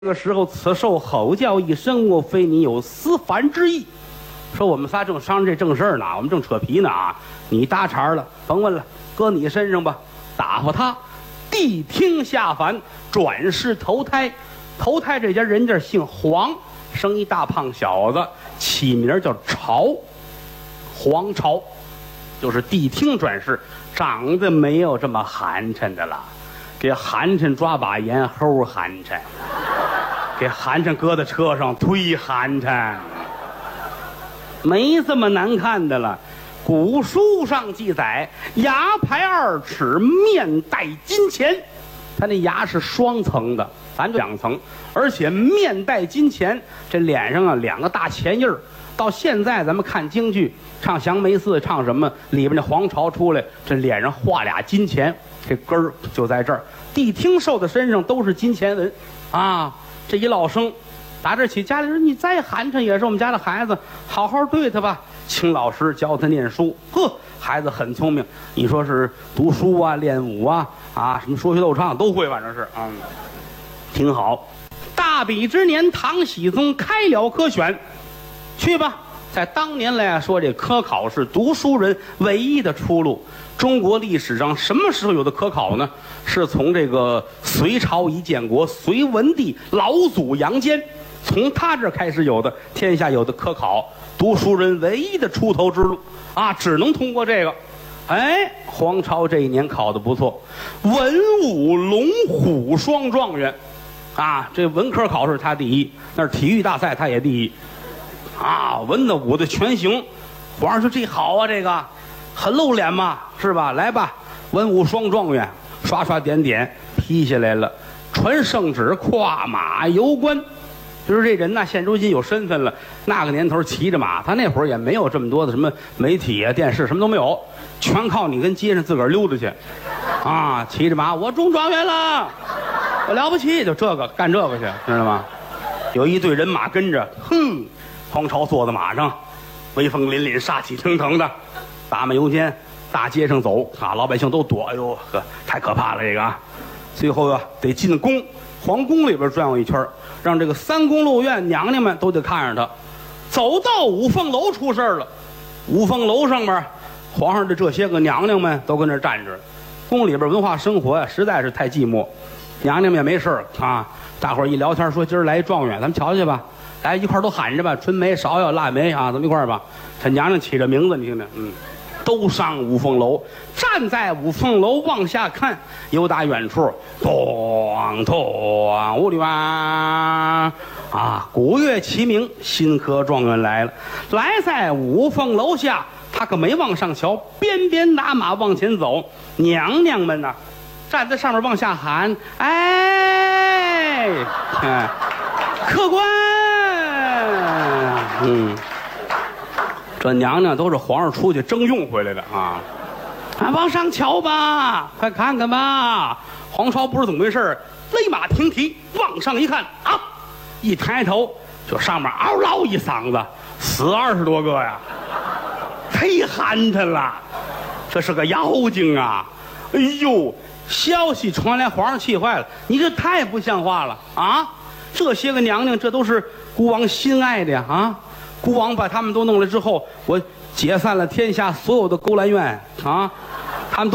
这个时候，此兽吼叫一声，莫非你有思凡之意？说我们仨正商量这正事儿呢，我们正扯皮呢啊！你搭茬了，甭问了，搁你身上吧，打发他谛听下凡，转世投胎。投胎这家人家姓黄，生一大胖小子，起名叫朝，黄朝，就是谛听转世，长得没有这么寒碜的了。给寒碜抓把盐齁寒碜，给寒碜搁在车上忒寒碜，没这么难看的了。古书上记载，牙排2尺，面带金钱。他那牙是双层的，咱就2层，而且面带金钱，这脸上啊2个大钱印儿。到现在咱们看京剧，唱降眉寺，唱什么里边那黄巢出来，这脸上画俩金钱，这根儿就在这儿。谛听兽的身上都是金钱纹啊！这一落生，打这起，家里人你再寒碜也是我们家的孩子，好好对他吧。请老师教他念书，呵，孩子很聪明。你说是读书啊、练武啊、什么说学逗唱都会，反正是啊，挺好。大比之年，唐僖宗开了科选，去吧。在当年来说，这科考是读书人唯一的出路。中国历史上什么时候有的科考呢？是从这个隋朝一建国，隋文帝老祖杨坚，从他这开始有的天下有的科考，读书人唯一的出头之路啊，只能通过这个。哎，黄巢这一年考得不错，文武龙虎双状元啊，这文科考试他第一，那是体育大赛他也第一啊，文的武的全行。皇上说这好啊，这个很露脸嘛，是吧？来吧，文武双状元，刷刷点点批下来了，传圣旨，跨马游官。就是这人呢，现如今有身份了。那个年头骑着马，他那会儿也没有这么多的什么媒体啊、电视，什么都没有，全靠你跟街上自个儿溜达去啊！骑着马，我中状元了，我了不起，就这个干这个去，知道吗？有一队人马跟着，哼，黄巢坐在马上，威风凛凛、杀气腾腾的，大马游间，大街上走啊，老百姓都躲，哎呦呵，太可怕了这个啊！最后啊，得进宫，皇宫里边转悠一圈，让这个3宫六院娘娘们都得看着他。走到五凤楼出事了，五凤楼上面，皇上的这些个娘娘们都跟那站着。宫里边文化生活呀，实在是太寂寞，娘娘们也没事啊。大伙儿一聊天说，今儿来一状元，咱们瞧去吧，来一块儿都喊着吧，春梅、芍药、腊梅啊，咱们一块儿吧。他娘娘起这名字，你听听，都上五凤楼，站在五凤楼往下看，由打远处，咚咚，屋里哇啊，鼓乐齐鸣，新科状元来了。来在五凤楼下，他可没往上瞧，鞭鞭打马往前走。娘娘们呢，站在上面往下喊：“哎，客官！”这娘娘都是皇上出去征用回来的啊！往上瞧吧，快看看吧。黄巢不知怎么回事，勒马停蹄，往上一看啊，一抬头就上面嗷唠一嗓子，死20多个呀，忒寒碜了。这是个妖精啊！哎呦，消息传来，皇上气坏了，你这太不像话了啊！这些个娘娘，这都是孤王心爱的呀啊！孤王把他们都弄来之后，我解散了天下所有的勾栏院啊，